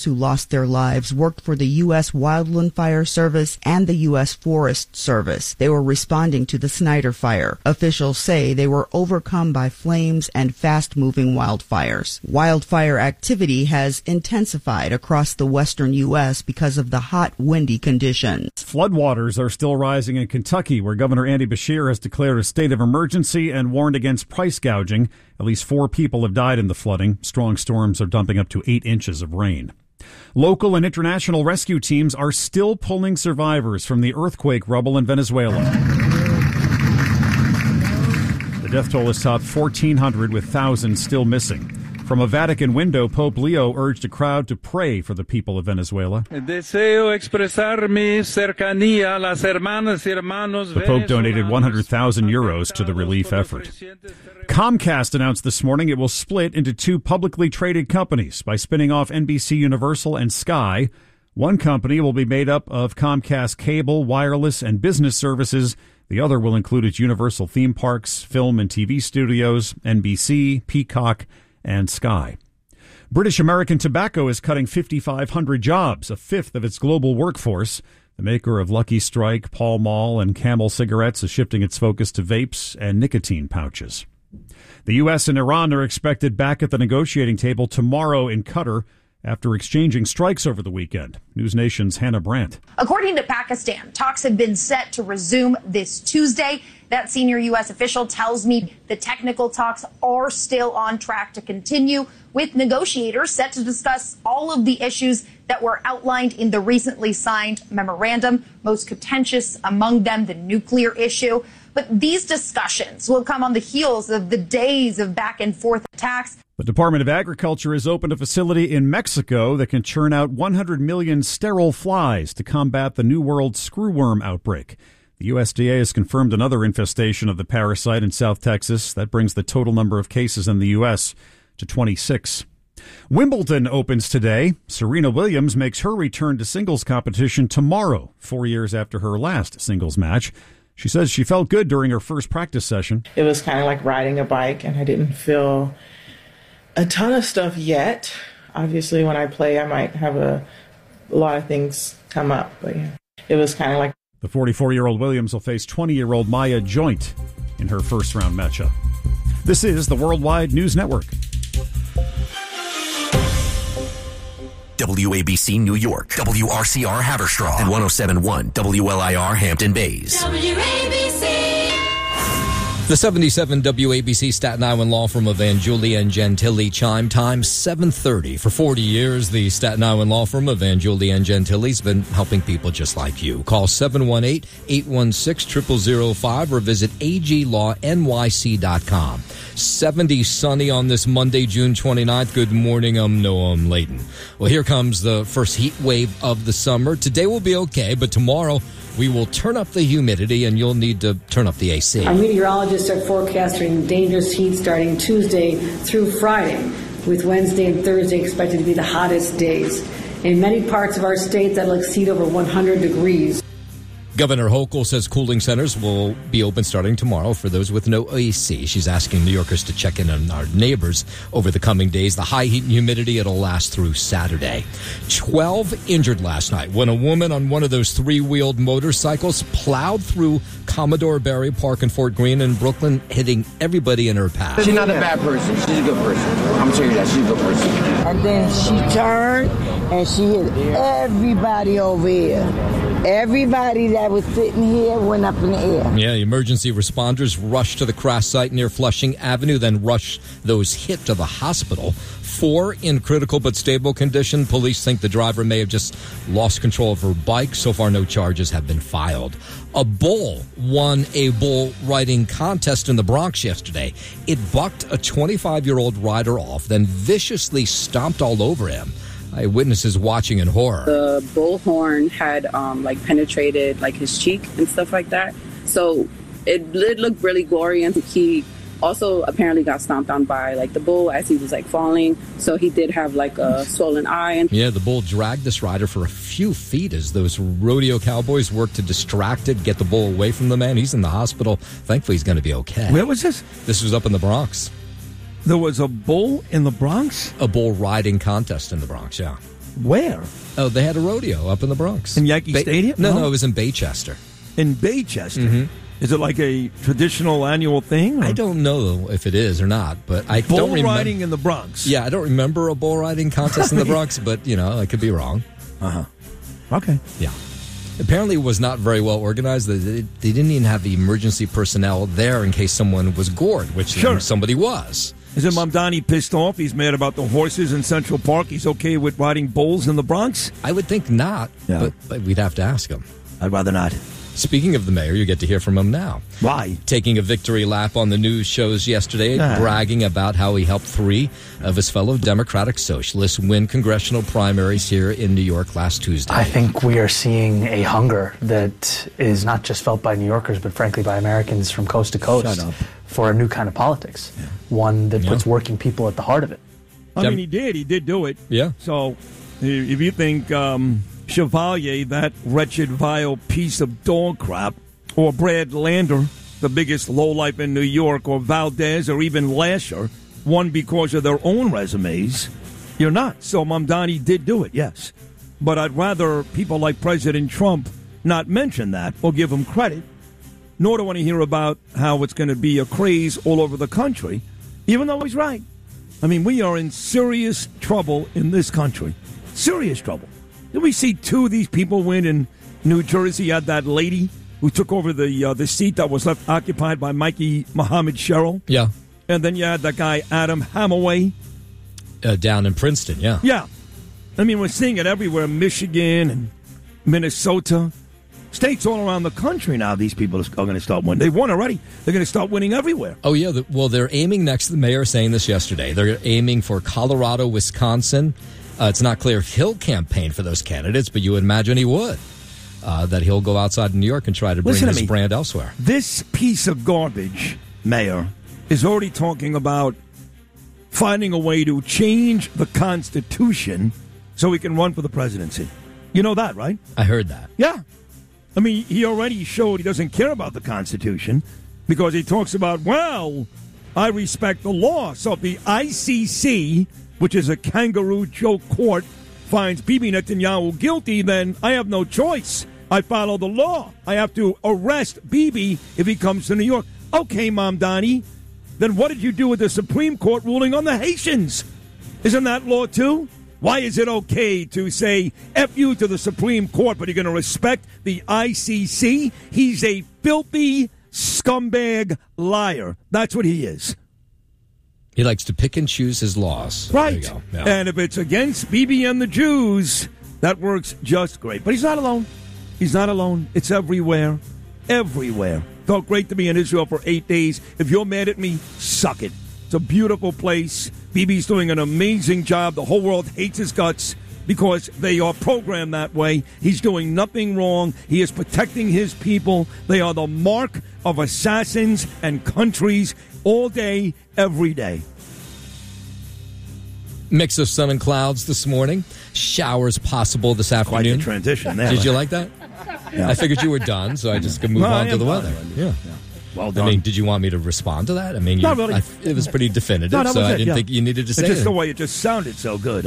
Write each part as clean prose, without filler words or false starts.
who lost their lives worked for the U.S. Wildland Fire Service and the U.S. Forest Service. They were responding to the Snyder Fire. Officials say they were overcome by flames and fast-moving wildfires. Wildfire activity has intensified across the western U.S. because of the hot, windy conditions. Floodwaters are still rising in Kentucky, where Governor Andy Beshear has declared a state of emergency and warned against price gouging. At least 4 people have died in the flooding. Strong storms are dumping up to 8 inches of rain. Local and international rescue teams are still pulling survivors from the earthquake rubble in Venezuela. The death toll has topped 1,400, with thousands still missing. From a Vatican window, Pope Leo urged a crowd to pray for the people of Venezuela. Deseo expresar mi cercanía a las hermanas y hermanos. The Pope donated 100,000 euros to the relief effort. Comcast announced this morning it will split into 2 publicly traded companies by spinning off NBC Universal and Sky. One company will be made up of Comcast cable, wireless, and business services. The other will include its Universal theme parks, film and TV studios, NBC, Peacock, and Sky. British American Tobacco is cutting 5,500 jobs, a fifth of its global workforce. The maker of Lucky Strike, Pall Mall, and Camel cigarettes is shifting its focus to vapes and nicotine pouches. The U.S. and Iran are expected back at the negotiating table tomorrow in Qatar after exchanging strikes over the weekend. News Nation's Hannah Brandt. According to Pakistan, talks have been set to resume this Tuesday. That senior U.S. official tells me the technical talks are still on track to continue, with negotiators set to discuss all of the issues that were outlined in the recently signed memorandum, most contentious among them the nuclear issue. But these discussions will come on the heels of the days of back and forth attacks. The Department of Agriculture has opened a facility in Mexico that can churn out 100 million sterile flies to combat the New World screwworm outbreak. The USDA has confirmed another infestation of the parasite in South Texas. That brings the total number of cases in the U.S. to 26. Wimbledon opens today. Serena Williams makes her return to singles competition tomorrow, 4 years after her last singles match. She says she felt good during her first practice session. It was kind of like riding a bike, and I didn't feel a ton of stuff yet. Obviously, when I play, I might have a lot of things come up, but yeah, it was kind of like. The 44-year-old Williams will face 20-year-old Maya Joint in her first-round matchup. This is the Worldwide News Network. WABC New York, WRCR Haverstraw, and 107.1 WLIR Hampton Bays. WABC. The 77 WABC Staten Island law firm of Van Julia and Gentili chime time 7:30. For 40 years, the Staten Island law firm of Van Julia and Gentili has been helping people just like you. Call 718-816-0005 or visit aglawnyc.com. 70 sunny on this Monday, June 29th. Good morning, I'm Noam Layton. Well, here comes the first heat wave of the summer. Today will be okay, but tomorrow we will turn up the humidity and you'll need to turn up the AC. Our meteorologists are forecasting dangerous heat starting Tuesday through Friday, with Wednesday and Thursday expected to be the hottest days. In many parts of our state, that'll exceed over 100 degrees. Governor Hochul says cooling centers will be open starting tomorrow for those with no AC. She's asking New Yorkers to check in on our neighbors over the coming days. The high heat and humidity, it'll last through Saturday. 12 injured last night when a woman on one of those three-wheeled motorcycles plowed through Commodore Barry Park in Fort Greene in Brooklyn, hitting everybody in her path. She's not a bad person. She's a good person. I'm telling you that. She's a good person. And then she turned and she hit everybody over here. Everybody that was sitting here went up in the air. Yeah, emergency responders rushed to the crash site near Flushing Avenue, then rushed those hit to the hospital. 4 in critical but stable condition. Police think the driver may have just lost control of her bike. So far, no charges have been filed. A bull won a bull riding contest in the Bronx yesterday. It bucked a 25-year-old rider off, then viciously stomped all over him. Eyewitnesses watching in horror. The bullhorn had penetrated his cheek and stuff like that. So it looked really gory, and he also apparently got stomped on by the bull as he was falling. So he did have a swollen eye. And yeah, the bull dragged this rider for a few feet as those rodeo cowboys worked to distract it, get the bull away from the man. He's in the hospital. Thankfully, he's going to be okay. Where was this? This was up in the Bronx. There was a bull in the Bronx? A bull riding contest in the Bronx, yeah. Where? Oh, they had a rodeo up in the Bronx. In Yankee Stadium? No, it was in Baychester. In Baychester? Mm-hmm. Is it like a traditional annual thing? Or? I don't know if it is or not, but I bull don't remember. riding in the Bronx. Yeah, I don't remember a bull riding contest in the Bronx, but, I could be wrong. Uh-huh. Okay. Yeah. Apparently it was not very well organized. They didn't even have the emergency personnel there in case someone was gored, which somebody was. Isn't Mamdani pissed off? He's mad about the horses in Central Park. He's okay with riding bulls in the Bronx? I would think not, but we'd have to ask him. I'd rather not. Speaking of the mayor, you get to hear from him now. Why? Taking a victory lap on the news shows yesterday, bragging about how he helped 3 of his fellow Democratic socialists win congressional primaries here in New York last Tuesday. I think we are seeing a hunger that is not just felt by New Yorkers, but frankly by Americans from coast to coast for a new kind of politics, one that puts working people at the heart of it. I mean, he did do it. Yeah. So if you think Chevalier, that wretched, vile piece of dog crap, or Brad Lander, the biggest lowlife in New York, or Valdez, or even Lasher, won because of their own resumes, you're not. So Mamdani did do it, yes. But I'd rather people like President Trump not mention that or give him credit, nor do I want to hear about how it's going to be a craze all over the country, even though he's right. I mean, we are in serious trouble in this country. Serious trouble. Did we see 2 of these people win in New Jersey? You had that lady who took over the seat that was left occupied by Mikey Muhammad Sherrill. Yeah. And then you had that guy, Adam Hamaway. Down in Princeton, yeah. Yeah. I mean, we're seeing it everywhere. Michigan and Minnesota. States all around the country now, these people are going to start winning. They won already. They're going to start winning everywhere. Oh, yeah. Well, they're aiming next. The mayor saying this yesterday. They're aiming for Colorado, Wisconsin. It's not clear if he'll campaign for those candidates, but you would imagine he would. That he'll go outside New York and try to bring his brand elsewhere. This piece of garbage, Mayor, is already talking about finding a way to change the Constitution so he can run for the presidency. You know that, right? I heard that. Yeah. I mean, he already showed he doesn't care about the Constitution because he talks about, well, I respect the law. So if the ICC, which is a kangaroo joke court, finds Bibi Netanyahu guilty, then I have no choice. I follow the law. I have to arrest Bibi if he comes to New York. Okay, Mamdani, then what did you do with the Supreme Court ruling on the Haitians? Isn't that law too? Why is it okay to say F you to the Supreme Court, but you're going to respect the ICC? He's a filthy scumbag liar. That's what he is. He likes to pick and choose his laws. Right. There you go. Yeah. And if it's against Bibi and the Jews, that works just great. But he's not alone. He's not alone. It's everywhere. Everywhere. Felt great to be in Israel for 8 days. If you're mad at me, suck it. It's a beautiful place. Bibi's doing an amazing job. The whole world hates his guts because they are programmed that way. He's doing nothing wrong. He is protecting his people. They are the mark of assassins and countries all day, every day. Mix of sun and clouds this morning. Showers possible this afternoon. Quite the transition there. Did you like that? Yeah. I figured you were done, so I just could move on to the weather. Yeah. Well done. I mean, did you want me to respond to that? I mean, Not really. It was pretty definitive, so I didn't think you needed to say it. Just the way it just sounded so good.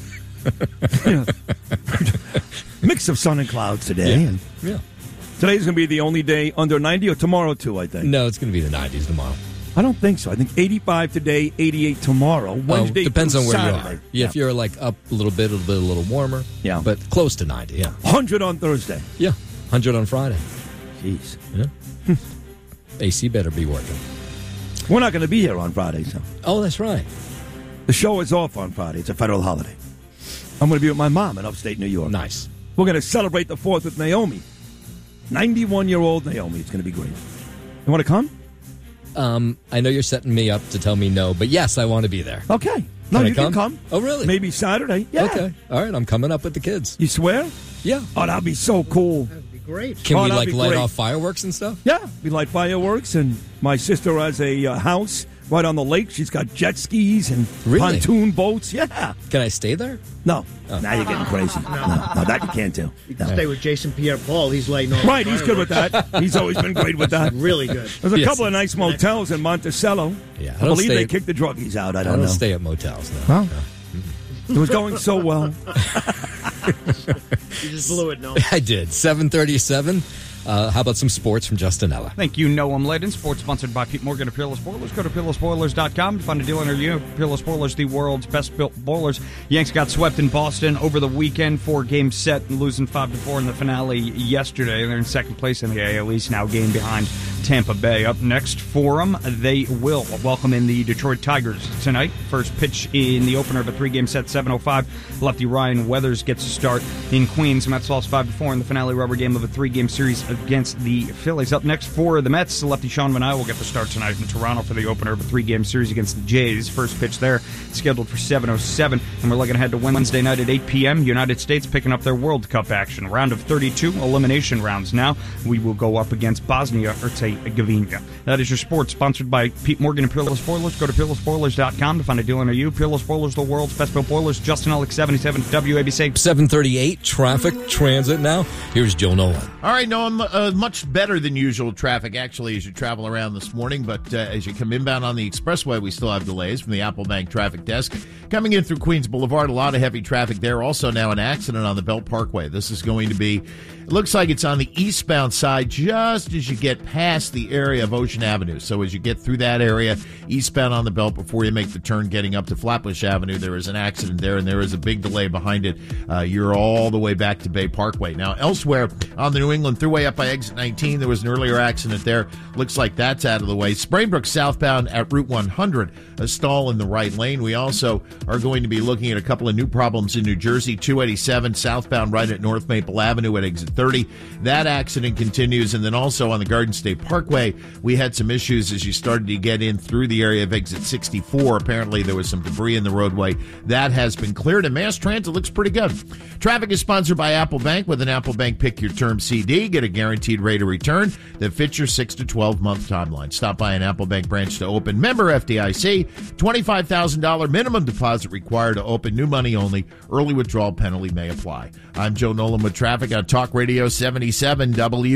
Mix of sun and clouds today. Yeah. Today's going to be the only day under 90, or tomorrow too, I think. No, it's going to be the 90s tomorrow. I don't think so. I think 85 today, 88 tomorrow. Wednesday depends on where Saturday. you are. Yeah, if you're like up a little bit, a little warmer. Yeah. But close to 90, yeah. 100 on Thursday. Yeah. 100 on Friday. Jeez. Yeah. AC better be working. We're not going to be here on Friday, so. Oh, that's right. The show is off on Friday. It's a federal holiday. I'm going to be with my mom in upstate New York. Nice. We're going to celebrate the 4th with Naomi. 91-year-old Naomi. It's going to be great. You want to come? I know you're setting me up to tell me no, but yes, I want to be there. Okay. No, you can come. Oh, really? Maybe Saturday. Yeah. Okay. All right, I'm coming up with the kids. You swear? Yeah. Oh, that'd be so cool. That'd be great. Can we light off fireworks and stuff? Yeah, we light fireworks, and my sister has a house right on the lake. She's got jet skis and pontoon boats. Yeah. Can I stay there? No. Now you're getting crazy. No, that you can't do. You can stay with Jason Pierre-Paul. He's lighting off. Right, he's good with that. He's always been great with that. Really good. There's a couple of nice motels in Monticello. Yeah, I believe they kicked the druggies out. I don't know. Stay at motels, no. Well, it was going so well. You just blew it, no? I did. 7:37. How about some sports from Justinella? Thank you, Noam Layden. Sports sponsored by Pete Morgan of Peerless Boilers. Go to peerlessboilers.com to find a deal near you. Peerless Boilers, the world's best built boilers. Yanks got swept in Boston over the weekend, 4-game set, losing 5-4 in the finale yesterday. They're in second place in the AL East, now game behind Tampa Bay. Up next for them, they will welcome in the Detroit Tigers tonight. First pitch in the opener of a 3-game set, 7:05. Lefty Ryan Weathers gets a start in Queens. Mets lost 5-4 in the finale rubber game of a 3-game series against the Phillies. Up next for the Mets, lefty Sean Manaea will get the start tonight in Toronto for the opener of a 3-game series against the Jays. First pitch there scheduled for 7:07, and we're looking ahead to Wednesday night at 8 p.m. United States picking up their World Cup action. Round of 32 elimination rounds now. We will go up against Bosnia-Herzegovina. That is your sports, sponsored by Pete Morgan and Peerless Boilers. Go to peerlessboilers.com to find a deal near you. Peerless Boilers, the world's best built boilers. Justin Ellick, 77 WABC. 7:38, traffic, transit now. Here's Joe Nolan. All right, no, much better than usual traffic, actually, as you travel around this morning. But as you come inbound on the expressway, we still have delays from the Apple Bank traffic desk. Coming in through Queens Boulevard, a lot of heavy traffic there. Also now an accident on the Belt Parkway. This is going to be, it looks like it's on the eastbound side just as you get past the area of Ocean Avenue. So as you get through that area, eastbound on the Belt, before you make the turn getting up to Flatbush Avenue, there is an accident there, and there is a big delay behind it. You're all the way back to Bay Parkway. Now, elsewhere on the New England Thruway up by exit 19, there was an earlier accident there. Looks like that's out of the way. Sprainbrook southbound at Route 100, a stall in the right lane. We also are going to be looking at a couple of new problems in New Jersey. 287 southbound right at North Maple Avenue at exit 30. That accident continues. And then also on the Garden State Parkway, we had some issues as you started to get in through the area of exit 64. Apparently there was some debris in the roadway. That has been cleared, and mass transit looks pretty good. Traffic is sponsored by Apple Bank. With an Apple Bank Pick Your Term CD, get a guaranteed rate of return that fits your 6 to 12 month timeline. Stop by an Apple Bank branch to open. Member FDIC, $25,000 minimum deposit required to open. New money only. Early withdrawal penalty may apply. I'm Joe Nolan with traffic on Talk Radio 77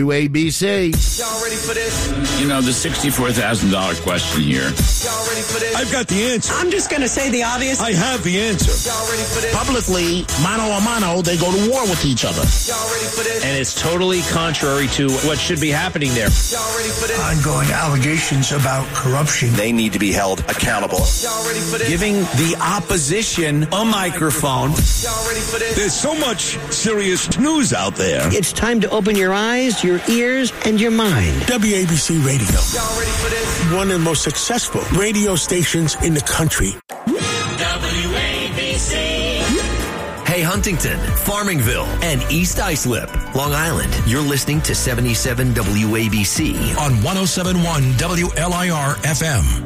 WABC. Y'all ready for this? You know, the $64,000 question here. Y'all ready for this? I've got the answer. I'm just going to say the obvious. I have the answer. Y'all ready for this? Publicly, mano a mano, they go to war with each other. Y'all ready for this? And it's totally contrary to what should be happening there. Y'all ready for this? Ongoing allegations about corruption. They need to be held accountable. Y'all ready for this? Giving the opposition a microphone. Y'all ready for this? There's so much serious news out there. It's time to open your eyes, your ears, and your mind. WABC Radio. Y'all ready for this? One of the most successful radio stations in the country. WABC. Hey, Huntington, Farmingville, and East Islip, Long Island. You're listening to 77 WABC on 107.1 WLIR FM.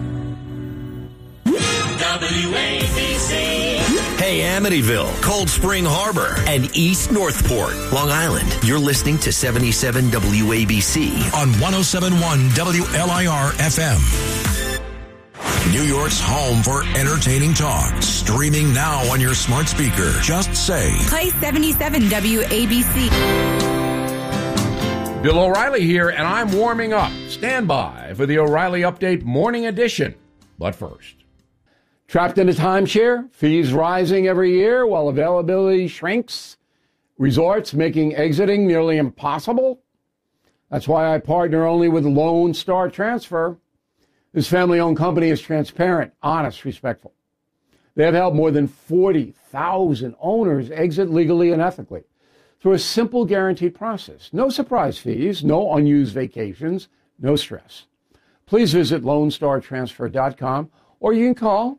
WABC. Hey, Amityville, Cold Spring Harbor, and East Northport, Long Island. You're listening to 77 WABC on 107.1 WLIR FM. New York's home for entertaining talk. Streaming now on your smart speaker. Just say, play 77 WABC. Bill O'Reilly here, and I'm warming up. Stand by for the O'Reilly Update Morning Edition. But first, trapped in a timeshare, fees rising every year while availability shrinks, resorts making exiting nearly impossible. That's why I partner only with Lone Star Transfer. This family-owned company is transparent, honest, respectful. They have helped more than 40,000 owners exit legally and ethically through a simple guaranteed process. No surprise fees, no unused vacations, no stress. Please visit LoneStarTransfer.com, or you can call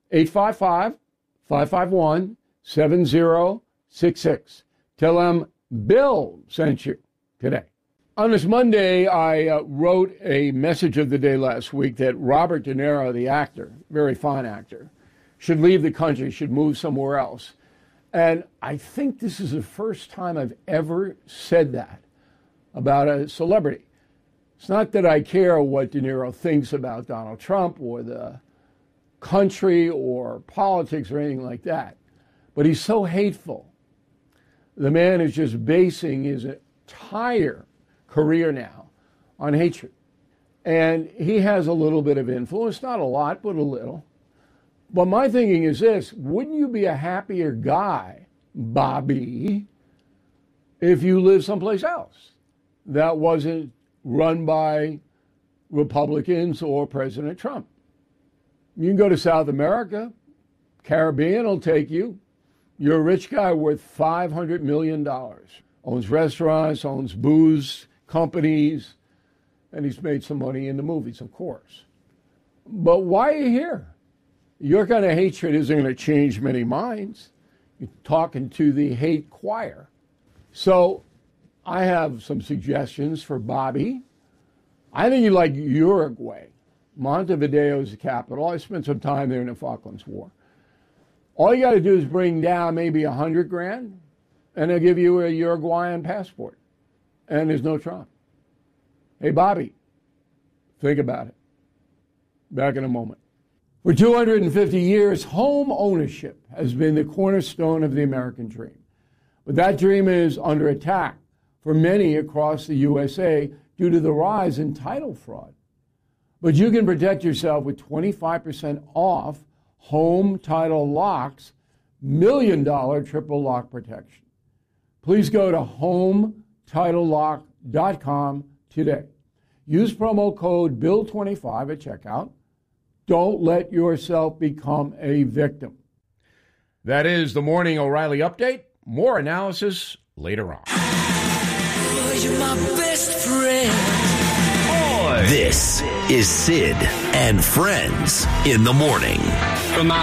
855-551-7066. Tell them Bill sent you today. On this Monday, I wrote a message of the day last week that Robert De Niro, the actor, very fine actor, should leave the country, should move somewhere else. And I think this is the first time I've ever said that about a celebrity. It's not that I care what De Niro thinks about Donald Trump or the country or politics or anything like that, but he's so hateful. The man is just basing his entire career now on hatred. And he has a little bit of influence, not a lot, but a little. But my thinking is this: wouldn't you be a happier guy Bobby, if you live someplace else that wasn't run by Republicans or President Trump. You can go to South America, Caribbean will take you. You're a rich guy worth $500 million. Owns restaurants, owns booze companies, and he's made some money in the movies, of course. But why are you here? Your kind of hatred isn't going to change many minds. You're talking to the hate choir. So I have some suggestions for Bobby. I think you like Uruguay. Montevideo is the capital. I spent some time there in the Falklands War. All you got to do is bring down maybe $100,000, and they'll give you a Uruguayan passport. And there's no Trump. Hey, Bobby, think about it. Back in a moment. For 250 years, home ownership has been the cornerstone of the American dream. But that dream is under attack for many across the USA due to the rise in title fraud. But you can protect yourself with 25% off home title locks, $1 million triple lock protection. Please go to HomeTitleLock.com today. Use promo code BILL25 at checkout. Don't let yourself become a victim. That is the Morning O'Reilly Update. More analysis later on. You're my best friend. This is Sid and Friends in the Morning. From